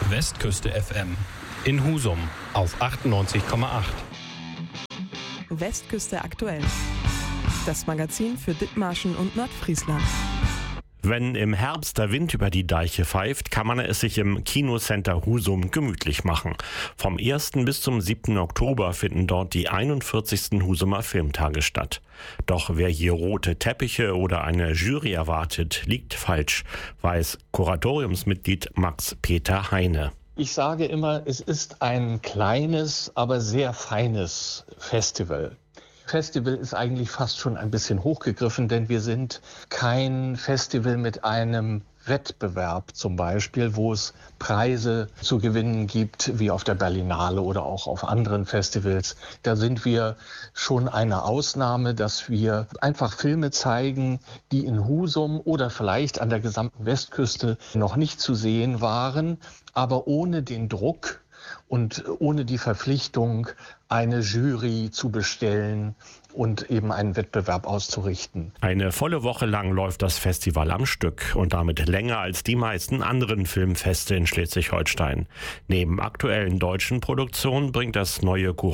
Westküste FM in Husum auf 98,8. Westküste aktuell. Das Magazin für Dithmarschen und Nordfriesland. Wenn im Herbst der Wind über die Deiche pfeift, kann man es sich im Kinocenter Husum gemütlich machen. Vom 1. bis zum 7. Oktober finden dort die 41. Husumer Filmtage statt. Doch wer hier rote Teppiche oder eine Jury erwartet, liegt falsch, weiß Kuratoriumsmitglied Max-Peter Heine. Ich sage immer, es ist ein kleines, aber sehr feines Festival. Festival ist eigentlich fast schon ein bisschen hochgegriffen, denn wir sind kein Festival mit einem Wettbewerb zum Beispiel, wo es Preise zu gewinnen gibt, wie auf der Berlinale oder auch auf anderen Festivals. Da sind wir schon eine Ausnahme, dass wir einfach Filme zeigen, die in Husum oder vielleicht an der gesamten Westküste noch nicht zu sehen waren, aber ohne den Druck und ohne die Verpflichtung, eine Jury zu bestellen und eben einen Wettbewerb auszurichten. Eine volle Woche lang läuft das Festival am Stück und damit länger als die meisten anderen Filmfeste in Schleswig-Holstein. Neben aktuellen deutschen Produktionen bringt das neue